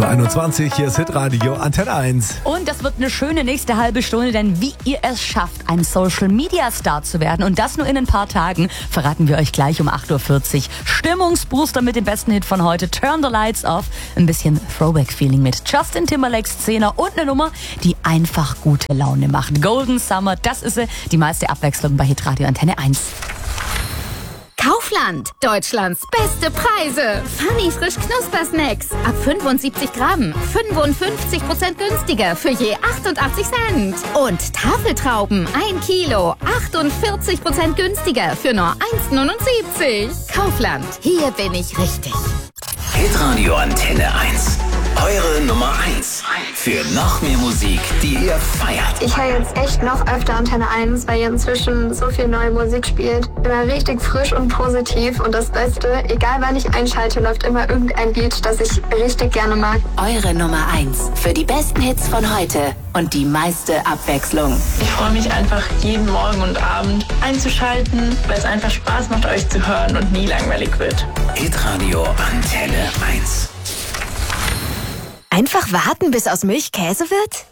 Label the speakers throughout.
Speaker 1: 8.21 Uhr, hier ist Hitradio Antenne 1.
Speaker 2: Und das wird eine schöne nächste halbe Stunde, denn wie ihr es schafft, ein Social-Media-Star zu werden und das nur in ein paar Tagen, verraten wir euch gleich um 8.40 Uhr. Stimmungsbooster mit dem besten Hit von heute, Turn the Lights Off. Ein bisschen Throwback-Feeling mit Justin Timberlakes Zehner und eine Nummer, die einfach gute Laune macht. Golden Summer, das ist sie, die meiste Abwechslung bei Hitradio Antenne 1.
Speaker 3: Kaufland, Deutschlands beste Preise. Funny frisch Knusper-Snacks. Ab 75 Gramm. 55% günstiger für je 88 Cent. Und Tafeltrauben, 1 Kilo. 48% günstiger für nur 1,79. Kaufland, hier bin ich richtig.
Speaker 4: Hitradio Antenne 1. Eure Nummer 1 für noch mehr Musik, die ihr feiert.
Speaker 5: Ich höre jetzt echt noch öfter Antenne 1, weil ihr inzwischen so viel neue Musik spielt. Immer richtig frisch und positiv. Und das Beste, egal wann ich einschalte, läuft immer irgendein Lied, das ich richtig gerne mag.
Speaker 6: Eure Nummer 1 für die besten Hits von heute und die meiste Abwechslung.
Speaker 7: Ich freue mich einfach jeden Morgen und Abend einzuschalten, weil es einfach Spaß macht, euch zu hören und nie langweilig wird.
Speaker 4: Hitradio Antenne 1.
Speaker 3: Einfach warten, bis aus Milch Käse wird?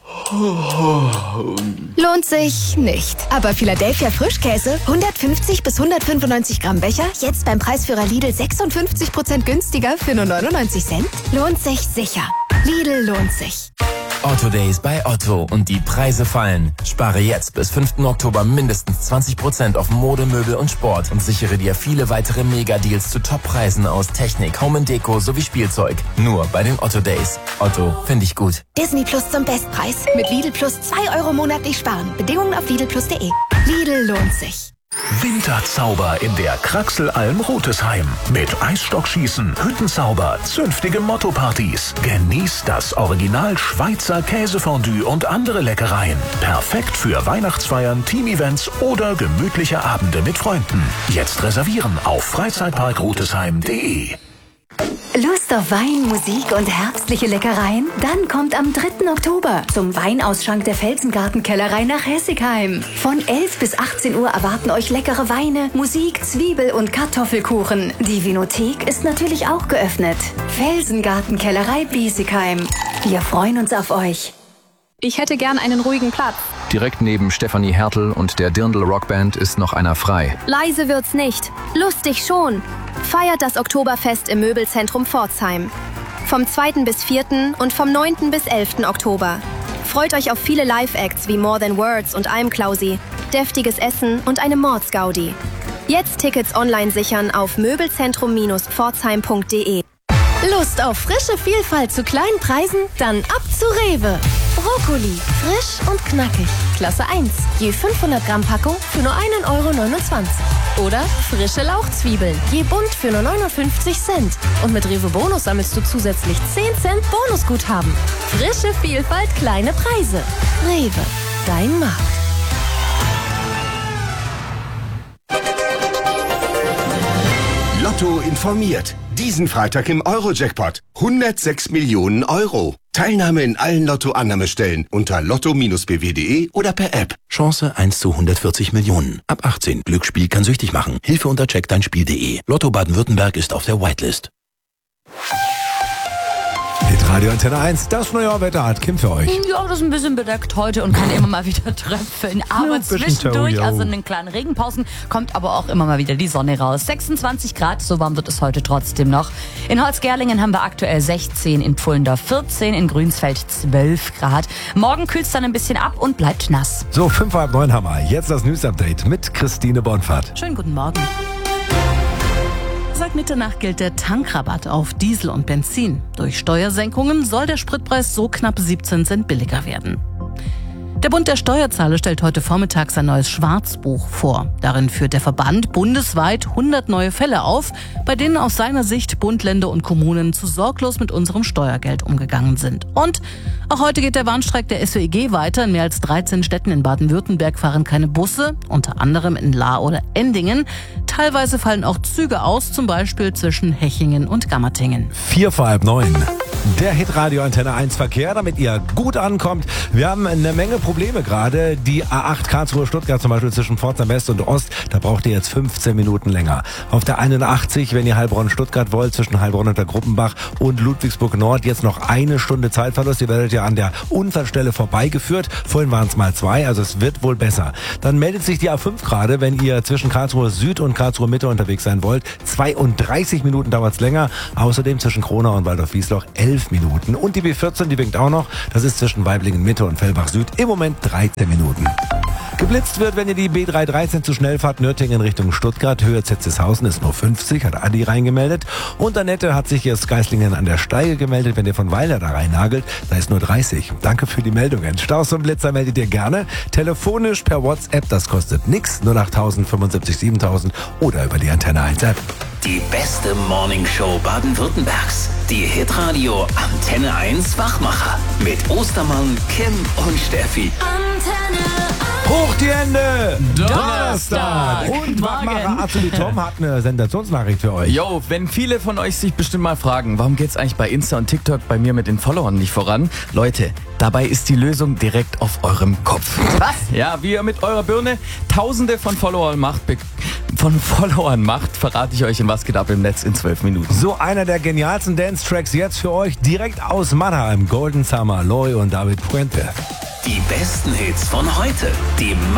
Speaker 3: Lohnt sich nicht. Aber Philadelphia Frischkäse, 150 bis 195 Gramm Becher, jetzt beim Preisführer Lidl 56% günstiger für nur 99 Cent? Lohnt sich sicher. Lidl lohnt sich.
Speaker 8: Otto Days bei Otto und die Preise fallen. Spare jetzt bis 5. Oktober mindestens 20% auf Mode, Möbel und Sport und sichere dir viele weitere Mega-Deals zu Top-Preisen aus Technik, Home & Deko sowie Spielzeug. Nur bei den Otto Days. Otto, finde ich gut.
Speaker 3: Disney Plus zum Bestpreis. Mit Lidl Plus 2 Euro monatlich sparen. Bedingungen auf lidlplus.de. Lidl lohnt sich.
Speaker 9: Winterzauber in der Kraxelalm Rotesheim. Mit Eisstockschießen, Hüttenzauber, zünftige Motto-Partys. Genießt das Original Schweizer Käsefondue und andere Leckereien. Perfekt für Weihnachtsfeiern, Team-Events oder gemütliche Abende mit Freunden. Jetzt reservieren auf freizeitparkrotesheim.de.
Speaker 6: Lust auf Wein, Musik und herbstliche Leckereien? Dann kommt am 3. Oktober zum Weinausschank der Felsengartenkellerei nach Hessigheim. Von 11 bis 18 Uhr erwarten euch leckere Weine, Musik, Zwiebel- und Kartoffelkuchen. Die Vinothek ist natürlich auch geöffnet. Felsengartenkellerei Biesigheim. Wir freuen uns auf euch.
Speaker 10: Ich hätte gern einen ruhigen Platz.
Speaker 11: Direkt neben Stefanie Hertel und der Dirndl Rockband ist noch einer frei.
Speaker 10: Leise wird's nicht. Lustig schon. Feiert das Oktoberfest im Möbelzentrum Pforzheim. Vom 2. bis 4. und vom 9. bis 11. Oktober. Freut euch auf viele Live-Acts wie More Than Words und I'm Klausi, deftiges Essen und eine Mordsgaudi. Jetzt Tickets online sichern auf möbelzentrum-pforzheim.de.
Speaker 3: Lust auf frische Vielfalt zu kleinen Preisen? Dann ab zu Rewe. Brokkoli, frisch und knackig. Klasse 1, je 500 Gramm Packung für nur 1,29 Euro. Oder frische Lauchzwiebeln, je bunt für nur 59 Cent. Und mit Rewe Bonus sammelst du zusätzlich 10 Cent Bonusguthaben. Frische Vielfalt, kleine Preise. Rewe, dein Markt.
Speaker 12: Lotto informiert. Diesen Freitag im Euro-Jackpot. 106 Millionen Euro. Teilnahme in allen Lotto-Annahmestellen unter lotto-bw.de oder per App.
Speaker 13: Chance 1 zu 140 Millionen. Ab 18. Glücksspiel kann süchtig machen. Hilfe unter checkdeinspiel.de. Lotto Baden-Württemberg ist auf der Whitelist.
Speaker 1: Hitradio Antenne 1, das Neujahrwetter hat Kim für euch.
Speaker 2: Ja, das ist ein bisschen bedeckt heute und kann immer mal wieder tröpfeln. Aber
Speaker 1: Ja,
Speaker 2: zwischendurch, also in den kleinen Regenpausen, kommt aber auch immer mal wieder die Sonne raus. 26 Grad, so warm wird es heute trotzdem noch. In Holzgerlingen haben wir aktuell 16, in Pfullendorf 14, in Grünsfeld 12 Grad. Morgen kühlt es dann ein bisschen ab und bleibt nass.
Speaker 1: So, 5:30 haben wir. Jetzt das News-Update mit Christine Bonfahrt.
Speaker 14: Schönen guten Morgen. Seit Mitternacht gilt der Tankrabatt auf Diesel und Benzin. Durch Steuersenkungen soll der Spritpreis so knapp 17 Cent billiger werden. Der Bund der Steuerzahler stellt heute Vormittag sein neues Schwarzbuch vor. Darin führt der Verband bundesweit 100 neue Fälle auf, bei denen aus seiner Sicht Bund, Länder und Kommunen zu sorglos mit unserem Steuergeld umgegangen sind. Und auch heute geht der Warnstreik der SWEG weiter. In mehr als 13 Städten in Baden-Württemberg fahren keine Busse, unter anderem in Lahr oder Endingen. Teilweise fallen auch Züge aus, zum Beispiel zwischen Hechingen und Gammertingen.
Speaker 1: 8:45. Der Hitradio Antenne 1 Verkehr, damit ihr gut ankommt. Wir haben eine Menge Probleme gerade. Die A8 Karlsruhe-Stuttgart zum Beispiel zwischen Pforzheim West und Ost, da braucht ihr jetzt 15 Minuten länger. Auf der 81, wenn ihr Heilbronn-Stuttgart wollt, zwischen Heilbronn und der Gruppenbach und Ludwigsburg Nord, jetzt noch 1 Stunde Zeitverlust. Ihr werdet ja an der Unfallstelle vorbeigeführt. Vorhin waren es mal 2, also es wird wohl besser. Dann meldet sich die A5 gerade, wenn ihr zwischen Karlsruhe Süd und Karlsruhe Mitte unterwegs sein wollt. 32 Minuten dauert es länger. Außerdem zwischen Kronau und Waldorf-Wiesloch 11 Minuten. Und die B14, die winkt auch noch. Das ist zwischen Weiblingen Mitte und Fellbach Süd im Moment 13 Minuten. Geblitzt wird, wenn ihr die B313 zu schnell fahrt, Nürtingen Richtung Stuttgart. Höhe Zetzeshausen ist nur 50, hat Adi reingemeldet. Und Annette hat sich jetzt Geislingen an der Steige gemeldet, wenn ihr von Weiler da reinnagelt. Da ist nur 30. Danke für die Meldungen. Staus und Blitzer meldet ihr gerne. Telefonisch per WhatsApp, das kostet nix. 08000 75 7000 oder über die Antenne 1 App.
Speaker 4: Die beste Morningshow Baden-Württembergs. Die Hitradio Antenne 1 Wachmacher. Mit Ostermann, Kim und Steffi.
Speaker 3: Antenne 1.
Speaker 1: Hoch die Hände!
Speaker 2: Donnerstag!
Speaker 1: Und Wachmacher Absolut Tom hat eine Sensationsnachricht für euch.
Speaker 15: Jo, wenn viele von euch sich bestimmt mal fragen, warum geht's eigentlich bei Insta und TikTok bei mir mit den Followern nicht voran? Leute, dabei ist die Lösung direkt auf eurem Kopf.
Speaker 2: Was?
Speaker 15: Ja, wie ihr mit eurer Birne Tausende von Followern macht, verrate ich euch in Was geht ab im Netz in 12 Minuten.
Speaker 1: So einer der genialsten Dance-Tracks jetzt für euch direkt aus Mannheim. Golden Summer, Loy und David Puente.
Speaker 4: Die besten Hits von heute. Die